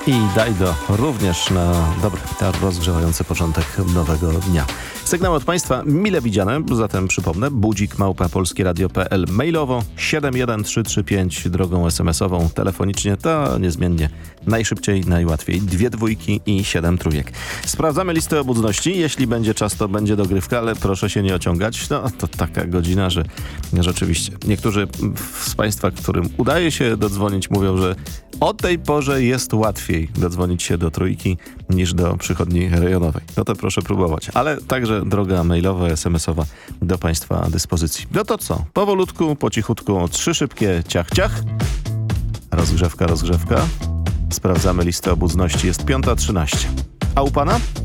I Dajdo również na dobry, rozgrzewający początek nowego dnia. Sygnały od Państwa mile widziane, zatem przypomnę, budzik@polskieradio.pl, mailowo 71335, drogą SMS-ową, telefonicznie to niezmiennie najszybciej, najłatwiej, 2 dwójki i 7 trójek. Sprawdzamy listę obudności, jeśli będzie czas, to będzie dogrywka, ale proszę się nie ociągać, no to taka godzina, że rzeczywiście niektórzy z Państwa, którym udaje się dodzwonić, mówią, że o tej porze jest łatwiej dodzwonić się do trójki niż do przychodni rejonowej. No to proszę próbować. Ale także droga mailowa, SMS-owa do Państwa dyspozycji. No to co? Powolutku, po cichutku, 3 szybkie ciach. Rozgrzewka. Sprawdzamy listę obudności. Jest 5:13. A u Pana?